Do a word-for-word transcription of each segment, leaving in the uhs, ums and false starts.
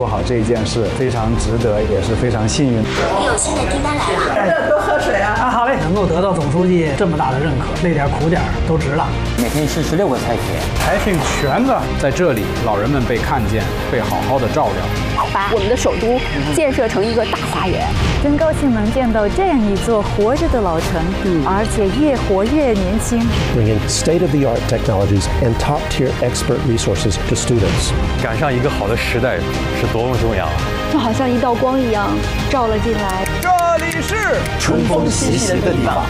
做好这一件事非常值得，也是非常幸运。 有新的订单来了， 多喝水啊！ 啊，好嘞，能够得到总书记这么大的认可，累点苦点都值了。 每天吃十六个菜品， 还挺全的。在这里，老人们被看见，被好好的照料。 把我们的首都建设成一个大花园， 真高兴能见到这样一座活着的老城，嗯、而且越活越年轻。 Bringing state-of-the-art technologies and top-tier expert resources to students。 赶上一个好的时代是多么重要啊！ 就好像一道光一样照了进来。 这里是春风习习的地方。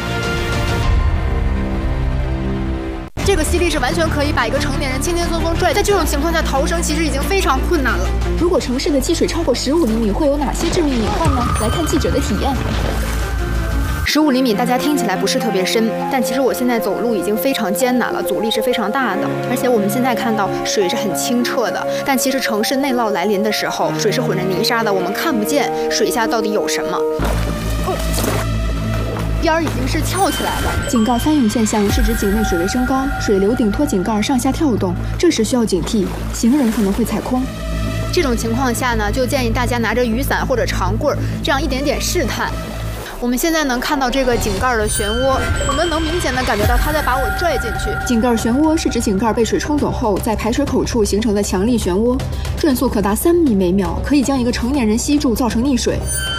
这个吸力是完全可以把一个成年人轻轻松松拽，在这种情况下逃生其实已经非常困难了。 如果城市的积水超过十五厘米，会有哪些致命隐患呢？来看记者的体验。 十五厘米大家听起来不是特别深，但其实我现在走路已经非常艰难了，阻力是非常大的。而且我们现在看到水是很清澈的，但其实城市内涝来临的时候，水是混着泥沙的，我们看不见水下到底有什么。哦边儿已经是翘起来了。 井盖翻涌现象是指井内水位升高，水流顶托井盖上下跳动，这时需要警惕，行人可能会踩空。 这种情况下呢，就建议大家拿着雨伞或者长棍，这样一点点试探。我们现在能看到这个井盖的漩涡，我们能明显的感觉到它在把我拽进去。 井盖漩涡是指井盖被水冲走后，在排水口处形成的强力漩涡，转速可达三米每秒，可以将一个成年人吸住，造成溺水。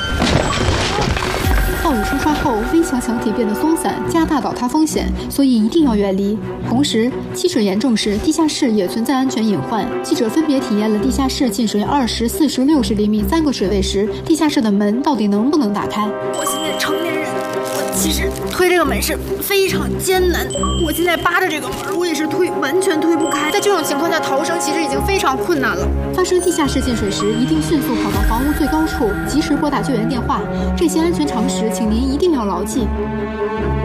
暴雨冲刷后，危墙墙体变得松散，加大倒塌风险，所以一定要远离。同时，积水严重时，地下室也存在安全隐患。记者分别体验了地下室进水二十、四十、六十厘米三个水位时，地下室的门到底能不能打开？ 我现在成年人，我其实推这个门是非常艰难。我现在扒着这个门，我也是推完全推不开。在这种情况下逃生其实已经非常困难了。 发生地下室进水时，一定迅速跑到房屋最高处，及时拨打救援电话。这些安全常识，请您一定要牢记。